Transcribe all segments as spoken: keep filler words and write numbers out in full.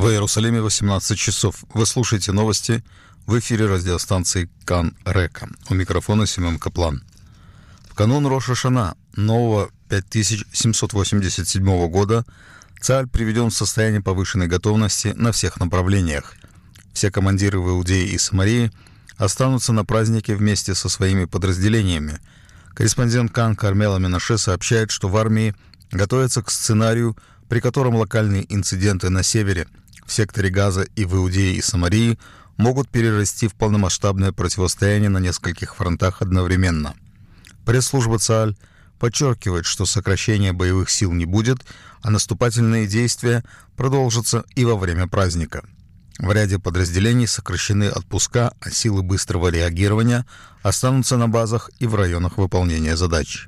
В Иерусалиме восемнадцать часов. Вы слушаете новости в эфире радиостанции Кан Река. У микрофона Семен Каплан. В канун Рош ха-Шана нового пять тысяч семьсот восемьдесят седьмого года Цааль приведен в состояние повышенной готовности на всех направлениях. Все командиры в Иудее и Самарии останутся на празднике вместе со своими подразделениями. Корреспондент Кан Кармела Менаше сообщает, что в армии готовятся к сценарию, при котором локальные инциденты на севере, в секторе Газа и в Иудее и Самарии могут перерасти в полномасштабное противостояние на нескольких фронтах одновременно. Пресс-служба Цааль подчеркивает, что сокращения боевых сил не будет, а наступательные действия продолжатся и во время праздника. В ряде подразделений сокращены отпуска, а силы быстрого реагирования останутся на базах и в районах выполнения задач.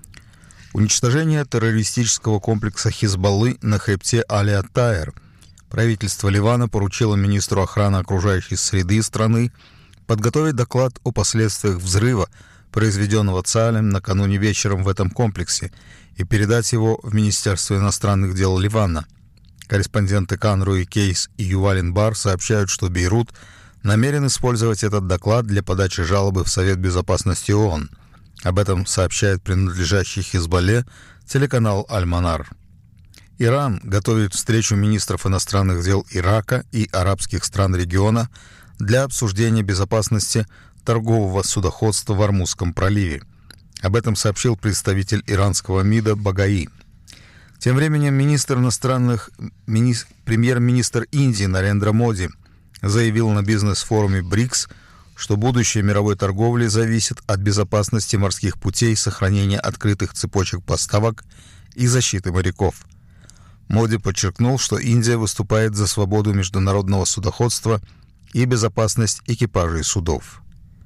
Уничтожение террористического комплекса Хизбаллы на хребте Али-ат-Таир. Правительство Ливана поручило министру охраны окружающей среды страны подготовить доклад о последствиях взрыва, произведенного Цаалем накануне вечером в этом комплексе, и передать его в Министерство иностранных дел Ливана. Корреспонденты Кан Руи Кейс и Ювалин Бар сообщают, что Бейрут намерен использовать этот доклад для подачи жалобы в Совет Безопасности ООН. Об этом сообщает принадлежащий Хизбалле телеканал Аль-Манар. Иран готовит встречу министров иностранных дел Ирака и арабских стран региона для обсуждения безопасности торгового судоходства в Ормузском проливе. Об этом сообщил представитель иранского МИДа Багаи. Тем временем министр иностранных, мини, премьер-министр Индии Нарендра Моди заявил на бизнес-форуме БРИКС, что будущее мировой торговли зависит от безопасности морских путей, сохранения открытых цепочек поставок и защиты моряков. Моди подчеркнул, что Индия выступает за свободу международного судоходства и безопасность экипажей судов.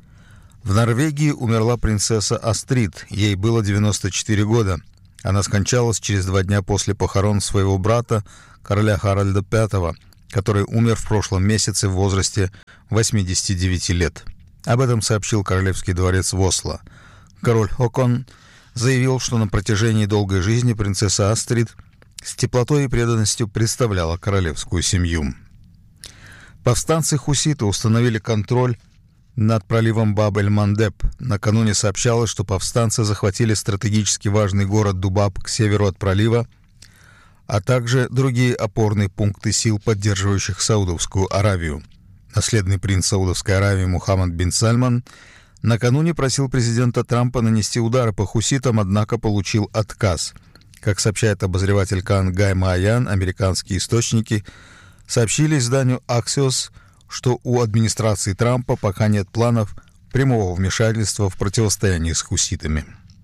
В Норвегии умерла принцесса Астрид, ей было девяносто четыре года. Она скончалась через два дня после похорон своего брата, короля Харальда пятого, который умер в прошлом месяце в возрасте восьмидесяти девяти лет. Об этом сообщил Королевский дворец в Осло. Король Хокон заявил, что на протяжении долгой жизни принцесса Астрид с теплотой и преданностью представляла королевскую семью. Повстанцы-хуситы установили контроль над проливом Баб-эль-Мандеб. Накануне сообщалось, что повстанцы захватили стратегически важный город Дубаб к северу от пролива, а также другие опорные пункты сил, поддерживающих Саудовскую Аравию. Наследный принц Саудовской Аравии Мухаммад бин Сальман накануне просил президента Трампа нанести удары по хуситам, однако получил отказ. Как сообщает обозреватель Кан Гай Мааян, американские источники сообщили изданию Axios, что у администрации Трампа пока нет планов прямого вмешательства в противостояние с хуситами.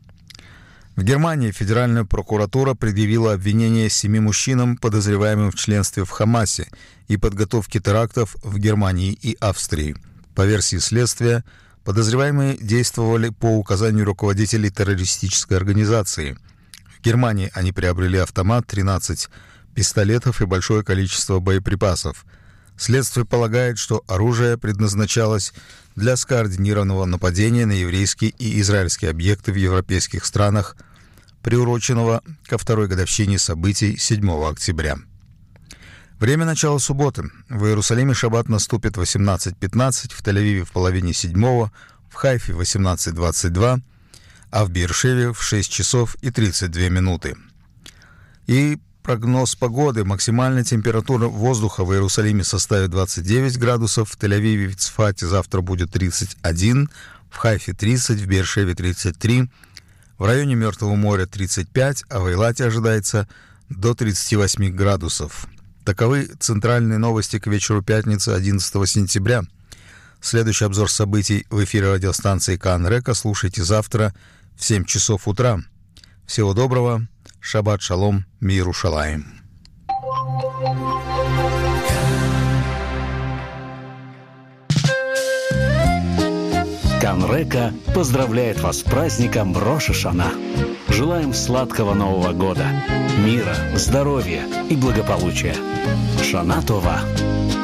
В Германии Федеральная прокуратура предъявила обвинение семи мужчинам, подозреваемым в членстве в Хамасе и подготовке терактов в Германии и Австрии. По версии следствия, подозреваемые действовали по указанию руководителей террористической организации. В Германии они приобрели автомат, тринадцать пистолетов и большое количество боеприпасов. Следствие полагает, что оружие предназначалось для скоординированного нападения на еврейские и израильские объекты в европейских странах, приуроченного ко второй годовщине событий седьмого октября. Время начала субботы. В Иерусалиме шаббат наступит в восемнадцать пятнадцать, в Тель-Авиве в половине седьмого, в Хайфе в восемнадцать двадцать два, а в Беэр-Шеве в шесть часов и тридцать две минуты. И прогноз погоды. Максимальная температура воздуха в Иерусалиме составит двадцать девять градусов, в Тель-Авиве и в Цфате завтра будет тридцать один, в Хайфе тридцать, в Беэр-Шеве тридцать три, в районе Мертвого моря тридцать пять, а в Эйлате ожидается до тридцати восьми градусов. Таковы центральные новости к вечеру пятницы одиннадцатого сентября. Следующий обзор событий в эфире радиостанции Кан Река слушайте завтра в семь часов утра. Всего доброго. Шаббат шалом, миру шалаим. Кан Река поздравляет вас с праздником Рош ха-Шана. Желаем сладкого Нового года, мира, здоровья и благополучия. Шана Това.